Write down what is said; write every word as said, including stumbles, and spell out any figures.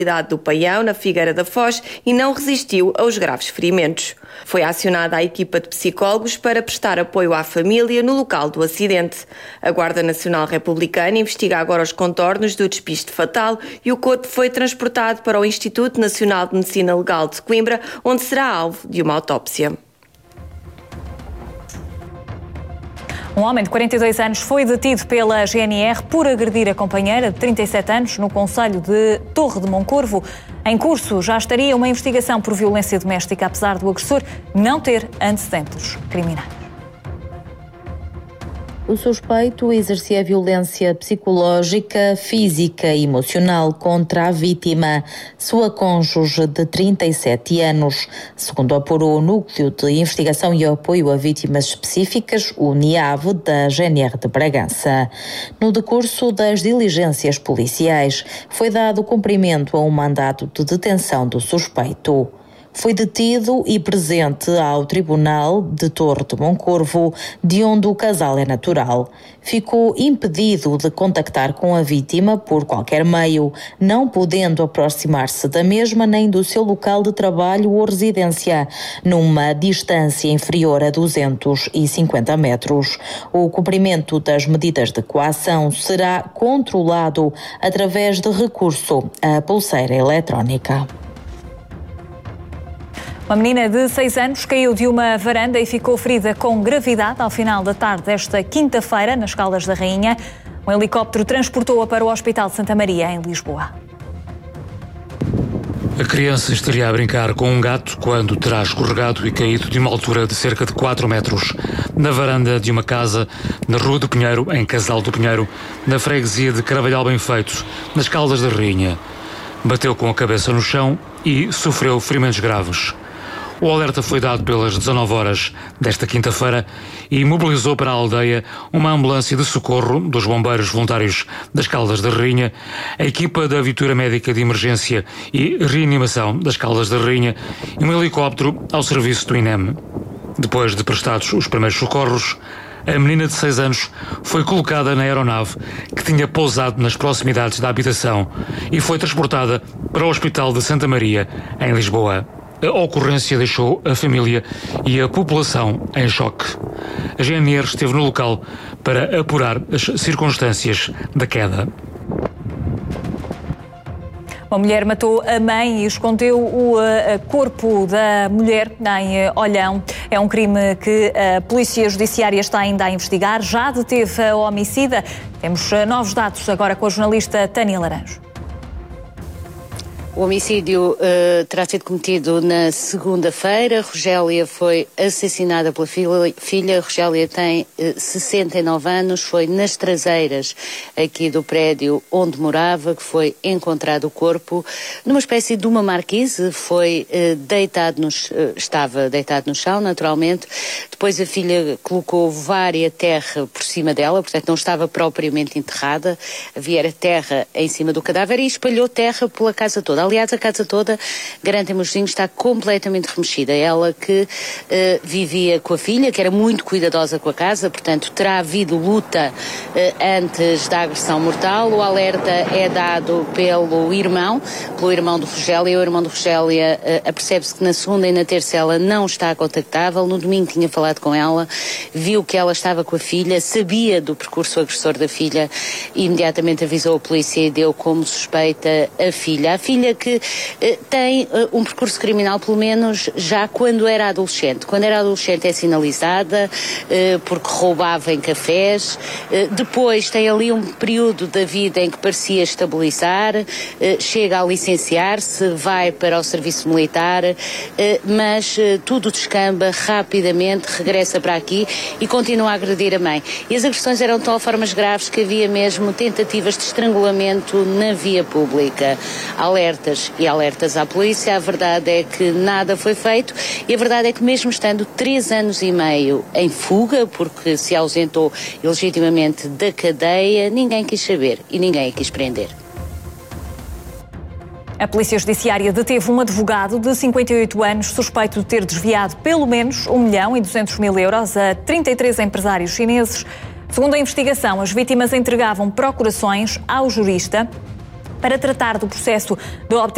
do Paião, na Figueira da Foz, e não resistiu aos graves ferimentos. Foi acionada a equipa de psicólogos para prestar apoio à família no local do acidente. A Guarda Nacional Republicana investiga agora os contornos do despiste fatal e o corpo foi transportado para o Instituto Nacional de Medicina Legal de Coimbra, onde será alvo de uma autópsia. Um homem de quarenta e dois anos foi detido pela G N R por agredir a companheira de trinta e sete anos no concelho de Torre de Moncorvo. Em curso já estaria uma investigação por violência doméstica, apesar do agressor não ter antecedentes criminais. O suspeito exercia violência psicológica, física e emocional contra a vítima, sua cônjuge de trinta e sete anos. Segundo apurou o Núcleo de Investigação e Apoio a Vítimas Específicas, o NIAV, da G N R de Bragança. No decurso das diligências policiais, foi dado cumprimento a um mandato de detenção do suspeito. Foi detido e presente ao Tribunal de Torre de Moncorvo, de onde o casal é natural. Ficou impedido de contactar com a vítima por qualquer meio, não podendo aproximar-se da mesma nem do seu local de trabalho ou residência, numa distância inferior a duzentos e cinquenta metros. O cumprimento das medidas de coação será controlado através de recurso à pulseira eletrónica. Uma menina de seis anos caiu de uma varanda e ficou ferida com gravidade ao final da tarde desta quinta-feira, nas Caldas da Rainha. Um helicóptero transportou-a para o Hospital de Santa Maria, em Lisboa. A criança estaria a brincar com um gato quando terá escorregado e caído de uma altura de cerca de quatro metros, na varanda de uma casa na Rua do Pinheiro, em Casal do Pinheiro, na freguesia de Carvalhal Bem Feito, nas Caldas da Rainha. Bateu com a cabeça no chão e sofreu ferimentos graves. O alerta foi dado pelas dezanove horas desta quinta-feira e mobilizou para a aldeia uma ambulância de socorro dos bombeiros voluntários das Caldas da Rainha, a equipa da Viatura Médica de Emergência e Reanimação das Caldas da Rainha e um helicóptero ao serviço do I N E M. Depois de prestados os primeiros socorros, a menina de seis anos foi colocada na aeronave que tinha pousado nas proximidades da habitação e foi transportada para o Hospital de Santa Maria, em Lisboa. A ocorrência deixou a família e a população em choque. A G N R esteve no local para apurar as circunstâncias da queda. Uma mulher matou a mãe e escondeu o uh, corpo da mulher em uh, Olhão. É um crime que a Polícia Judiciária está ainda a investigar. Já deteve a homicida. Temos uh, novos dados agora com a jornalista Tânia Laranjo. O homicídio uh, terá sido cometido na segunda-feira. Rogélia foi assassinada pela filha. Rogélia tem uh, sessenta e nove anos. Foi nas traseiras aqui do prédio onde morava que foi encontrado o corpo numa espécie de uma marquise. Foi uh, deitado nos, uh, estava deitado no chão, naturalmente. Depois a filha colocou várias terra por cima dela, portanto não estava propriamente enterrada. Havia terra em cima do cadáver e espalhou terra pela casa toda. Aliás, a casa toda, garantem-me os vizinhos, está completamente remexida. Ela que uh, vivia com a filha, que era muito cuidadosa com a casa, portanto terá havido luta uh, antes da agressão mortal. O alerta é dado pelo irmão, pelo irmão de Rogélia. O irmão de Rogélia uh, apercebe-se que na segunda e na terça ela não está contactável. No domingo tinha falado com ela, viu que ela estava com a filha, sabia do percurso agressor da filha e imediatamente avisou a polícia e deu como suspeita a filha. A filha que eh, tem eh, um percurso criminal, pelo menos já quando era adolescente. Quando era adolescente é sinalizada eh, porque roubava em cafés. Eh, depois tem ali um período da vida em que parecia estabilizar, eh, chega a licenciar-se, vai para o serviço militar, eh, mas eh, tudo descamba rapidamente, regressa para aqui e continua a agredir a mãe. E as agressões eram de tal formas graves que havia mesmo tentativas de estrangulamento na via pública. Alertas e alertas à polícia. A verdade é que nada foi feito e a verdade é que mesmo estando três anos e meio em fuga, porque se ausentou ilegitimamente da cadeia, ninguém quis saber e ninguém a quis prender. A Polícia Judiciária deteve um advogado de cinquenta e oito anos suspeito de ter desviado pelo menos um milhão e duzentos mil euros a trinta e três empresários chineses. Segundo a investigação, as vítimas entregavam procurações ao jurista para tratar do processo de obtenção